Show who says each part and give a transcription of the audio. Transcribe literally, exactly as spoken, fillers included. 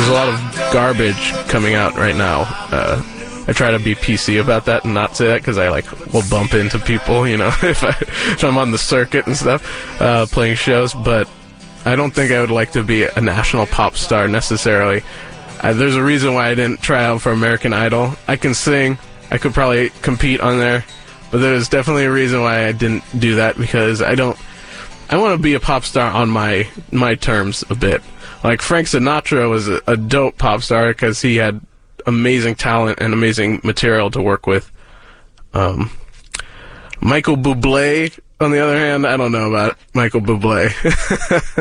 Speaker 1: there's a lot of garbage coming out right now. Uh, I try to be P C about that and not say that because I like will bump into people, you know, if, I, if I'm on the circuit and stuff, uh, playing shows. But I don't think I would like to be a national pop star necessarily. Uh, there's a reason why I didn't try out for American Idol. I can sing. I could probably compete on there. But there's definitely a reason why I didn't do that, because I don't... I want to be a pop star on my my terms a bit. Like, Frank Sinatra was a, a dope pop star because he had amazing talent and amazing material to work with. Um, Michael Bublé, on the other hand, I don't know about Michael Bublé.